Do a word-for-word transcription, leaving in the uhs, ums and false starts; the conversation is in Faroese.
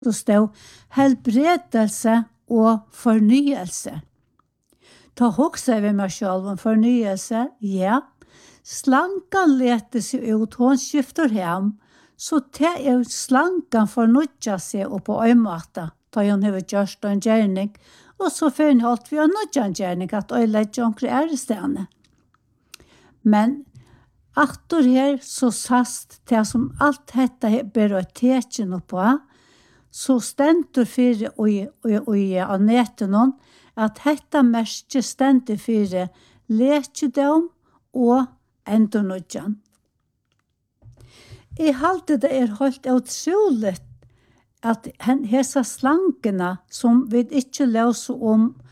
så stod helbredelse og fornyelse. Ta hoksa vi meg selv om fornyelse, ja. Slankan leter seg ut, hon skifter hem, så det er slankan fornudja seg og på øymåta, da hun har gjort en gjerning, og så fornholdt vi en nødjan gjerning at øyledde omkring ærestene. Men aktor her så sast det som alt dette ber å tekjen på, så stendur fyrir og i aneten at dette mest stendur fyrir lekedom og endurnudjan. Jeg halte det er helt utroligt at hesa slankene som vi ikke løser om